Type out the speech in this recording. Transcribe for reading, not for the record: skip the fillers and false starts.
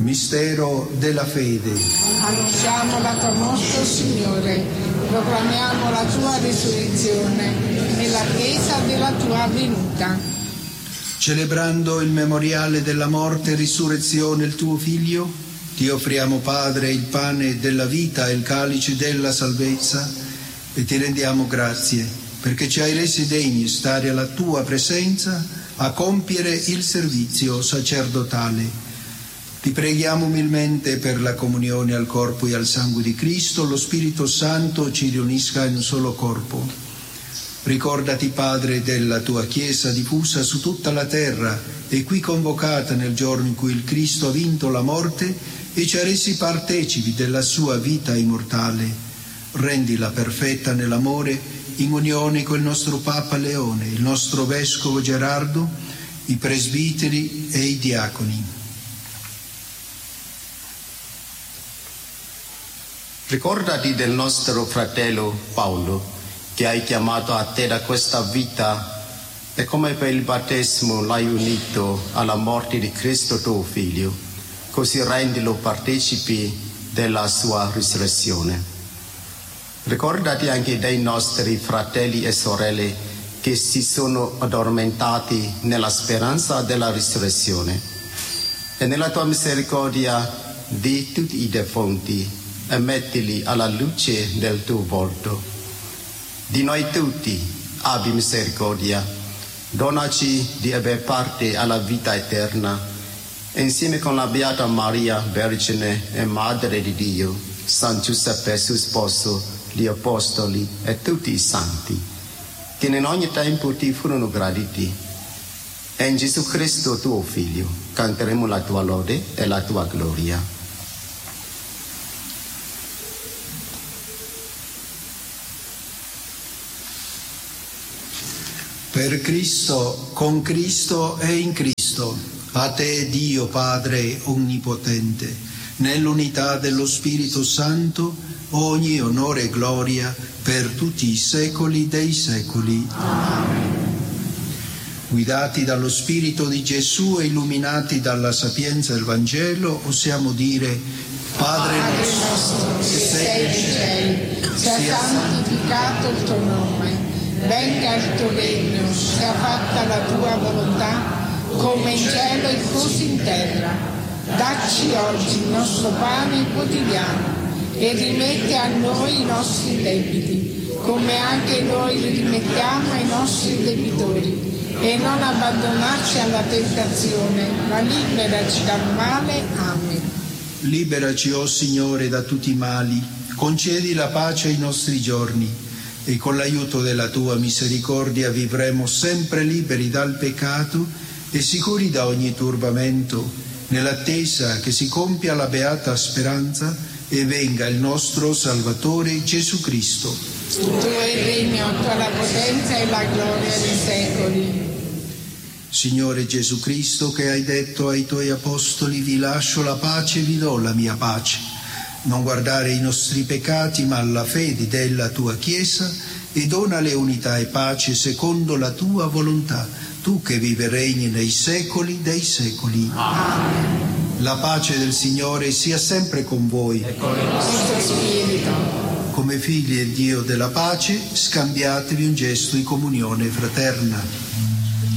Mistero della fede. Annunciamo l'atto nostro, Signore, proclamiamo la tua risurrezione nell'attesa della tua venuta. Celebrando il memoriale della morte e risurrezione del tuo Figlio, ti offriamo, Padre, il pane della vita e il calice della salvezza e ti rendiamo grazie perché ci hai resi degni stare alla tua presenza a compiere il servizio sacerdotale. Ti preghiamo umilmente per la comunione al corpo e al sangue di Cristo, lo Spirito Santo ci riunisca in un solo corpo. Ricordati, Padre, della tua Chiesa diffusa su tutta la terra e qui convocata nel giorno in cui il Cristo ha vinto la morte e ci ha resi partecipi della sua vita immortale. Rendila perfetta nell'amore, in unione con il nostro Papa Leone, il nostro Vescovo Gerardo, i presbiteri e i diaconi. Ricordati del nostro fratello Paolo, che hai chiamato a te da questa vita e come per il battesimo l'hai unito alla morte di Cristo tuo Figlio, così rendilo partecipi della sua risurrezione. Ricordati anche dei nostri fratelli e sorelle che si sono addormentati nella speranza della risurrezione e nella tua misericordia di tutti i defunti e mettili alla luce del tuo volto. Di noi tutti abbi misericordia, donaci di avere parte alla vita eterna, e insieme con la Beata Maria, Vergine e Madre di Dio, San Giuseppe suo sposo, gli Apostoli e tutti i santi, che in ogni tempo ti furono graditi. E in Gesù Cristo tuo Figlio canteremo la tua lode e la tua gloria. Per Cristo, con Cristo e in Cristo, a te Dio Padre Onnipotente, nell'unità dello Spirito Santo, ogni onore e gloria per tutti i secoli dei secoli. Amen. Guidati dallo Spirito di Gesù e illuminati dalla sapienza del Vangelo, possiamo dire: Padre nostro, che sei nei cieli, sia santificato il tuo nome. Venga il tuo regno, sia fatta la tua volontà, come in cielo e così in terra. Dacci oggi il nostro pane quotidiano e rimetti a noi i nostri debiti, come anche noi li rimettiamo ai nostri debitori. E non abbandonarci alla tentazione, ma liberaci dal male. Amen. Liberaci, o Signore, da tutti i mali, concedi la pace ai nostri giorni, e con l'aiuto della tua misericordia vivremo sempre liberi dal peccato e sicuri da ogni turbamento, nell'attesa che si compia la beata speranza e venga il nostro Salvatore Gesù Cristo. Tuo è il regno, tua la potenza e la gloria dei secoli. Signore Gesù Cristo, che hai detto ai tuoi apostoli: vi lascio la pace, vi do la mia pace. Non guardare i nostri peccati, ma alla fede della tua Chiesa, e donale unità e pace secondo la tua volontà, tu che vivi e regni nei secoli dei secoli. Amen. La pace del Signore sia sempre con voi. E con il nostro spirito. Come figli del Dio della pace, scambiatevi un gesto di comunione fraterna.